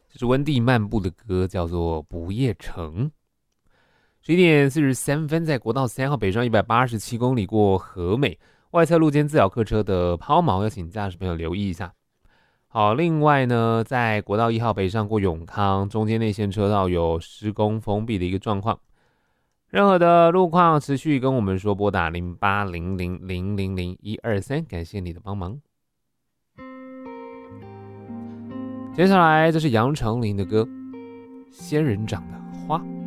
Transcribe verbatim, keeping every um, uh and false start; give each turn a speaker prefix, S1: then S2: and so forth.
S1: 这是温蒂漫步的歌，叫做《不夜城》。十一点四十三分，在国道三号北上一百八十七公里过和美外侧路肩自咬客车的抛锚，要请驾驶朋友留意一下。好，另外呢，在国道一号北上过永康，中间内线车道有施工封闭的一个状况。任何的路况持续跟我们说，拨打零八零零零零零一二三，感谢你的帮忙。接下来这是杨丞琳的歌《仙人掌的花》。